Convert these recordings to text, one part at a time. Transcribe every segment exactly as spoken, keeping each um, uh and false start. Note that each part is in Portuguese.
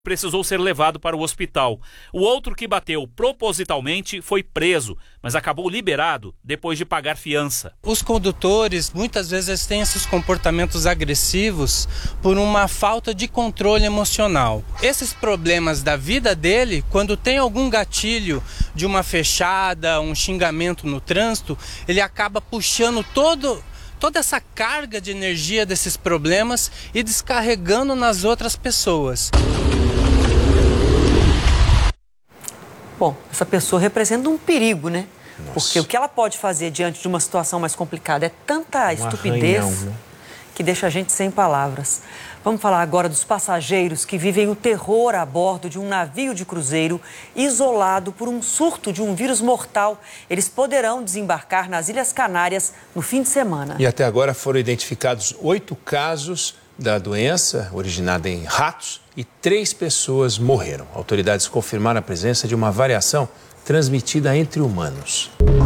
precisou ser levado para o hospital. O outro que bateu propositalmente foi preso, mas acabou liberado depois de pagar fiança. Os condutores, muitas vezes, eles têm esses comportamentos agressivos por uma falta de controle emocional. Esses problemas da vida dele, quando tem algum gatilho de uma fechada, um xingamento no trânsito, ele acaba puxando todo... toda essa carga de energia desses problemas e descarregando nas outras pessoas. Bom, essa pessoa representa um perigo, né? Nossa. Porque o que ela pode fazer diante de uma situação mais complicada é tanta Um estupidez arranhão, né? que deixa a gente sem palavras. Vamos falar agora dos passageiros que vivem o terror a bordo de um navio de cruzeiro isolado por um surto de um vírus mortal. Eles poderão desembarcar nas Ilhas Canárias no fim de semana. E até agora foram identificados oito casos da doença originada em ratos e três pessoas morreram. Autoridades confirmaram a presença de uma variação transmitida entre humanos.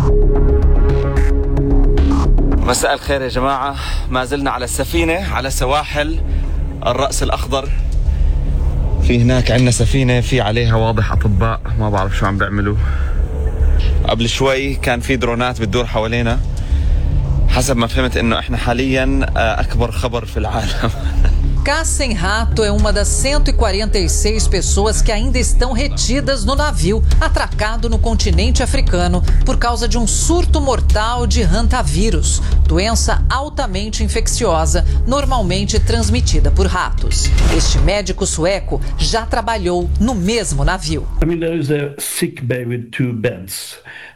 مساء الخير يا جماعة ما زلنا على السفينة على سواحل الرأس الأخضر في هناك عندنا سفينة في عليها واضح أطباء ما بعرف شو عم بيعملوا قبل شوي كان في درونات بتدور حوالينا حسب ما فهمت إنه إحنا حاليا أكبر خبر في العالم. Cá Sem Rato é uma das cento e quarenta e seis pessoas que ainda estão retidas no navio, atracado no continente africano por causa de um surto mortal de hantavírus, doença altamente infecciosa, normalmente transmitida por ratos. Este médico sueco já trabalhou no mesmo navio. I mean, there is a sick bay with two beds.